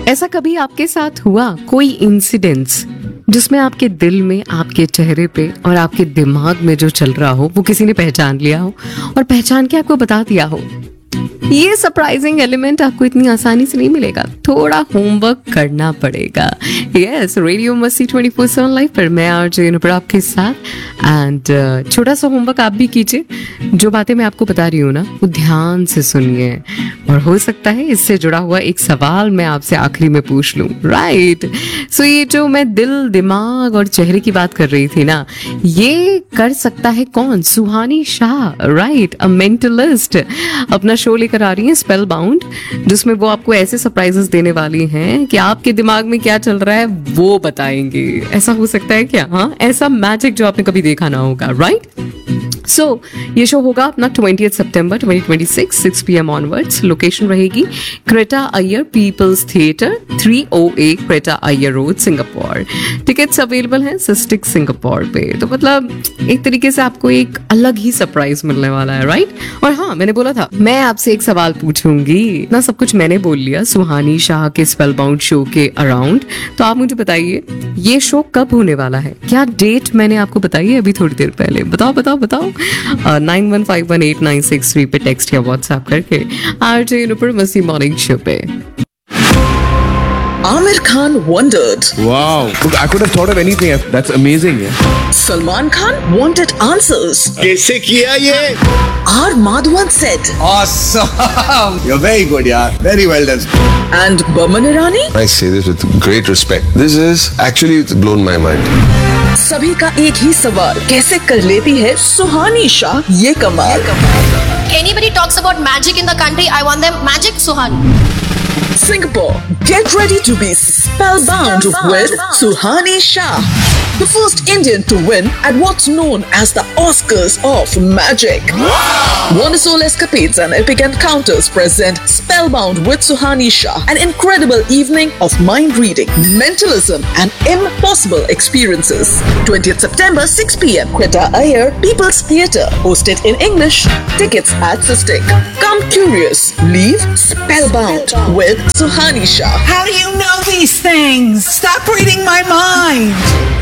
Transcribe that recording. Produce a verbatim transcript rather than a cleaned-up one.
ऐसा कभी आपके साथ हुआ कोई इंसिडेंट्स जिसमें आपके दिल में, आपके चेहरे पे और आपके दिमाग में जो चल रहा हो वो किसी ने पहचान लिया हो और पहचान के आपको बता दिया हो? ये सरप्राइजिंग एलिमेंट आपको इतनी आसानी से नहीं मिलेगा, थोड़ा होमवर्क करना पड़ेगा। यस, रेडियो मस्ती ट्वेंटी फोर सेवन लाइव पर मैं आरजे नुपुर आपके साथ। एंड छोटा सा होमवर्क आप भी कीजिए, जो बातें मैं आपको बता रही हूँ ना वो ध्यान से सुनिए, और हो सकता है इससे जुड़ा हुआ एक सवाल मैं आपसे आखिरी में पूछ लूँ। राइट, सो ये जो मैं दिल, दिमाग और चेहरे की बात कर रही थी ना, ये कर सकता है कौन? सुहानी शाह, राइट, अ मेंटलिस्ट, अपना शो लेकर आ रही हैं स्पेल बाउंड, जिसमें वो आपको ऐसे सरप्राइजेस देने वाली हैं कि आपके दिमाग में क्या चल रहा है वो बताएंगे। ऐसा हो सकता है क्या? हाँ, ऐसा मैजिक जो आपने कभी देखा ना होगा। राइट, सो so, ये शो होगा अपना ट्वेंटिएथ सितंबर twenty twenty six six P M onwards. Location रहेगी Creta Iyer peoples theatre, three O ए Creta Iyer road, Singapore. Tickets available हैं सिस्टिक सिंगापुर पे। तो मतलब एक तरीके से आपको एक अलग ही सरप्राइज मिलने वाला है। राइट, और हाँ, मैंने बोला था मैं आपसे एक सवाल पूछूंगी ना, सब कुछ मैंने बोल लिया सुहानी शाह के स्पेल बाउंड शो के अराउंड। तो आप मुझे बताइए ये शो कब होने वाला है? क्या डेट मैंने आपको बताई है अभी थोड़ी देर पहले? बताओ बताओ बताओ। Nine one five one eight nine six three पे टेक्स्ट या व्हाट्सएप करके आरजे नुपुर मस्ती मॉर्निंग शो पे। Amir Khan wondered. Wow, look, I could have thought of anything. That's amazing. Yeah. Salman Khan wanted answers. कैसे किया ये? R. Madhavan said. Awesome. You're very good, yaar. Very well done. And Boman Irani? I say this with great respect. This is actually it's blown my mind. सभी का एक ही सवाल, कैसे कर लेती है सुहानी शाह ये कमाल? Anybody talks about magic in the country, I want them magic Suhani. Singapore, get ready to be spellbound with Suhani Shah, the first Indian to win at what's known as the Oscars of Magic. Wonderful escapades and epic encounters present Spellbound with Suhani Shah, an incredible evening of mind reading, mentalism, and impossible experiences. twentieth September, six p m Quetta Iyer People's Theatre, hosted in English. Tickets at Sistik. Come curious, leave spellbound with Suhani Shah. How do you know these things? Stop reading my mind.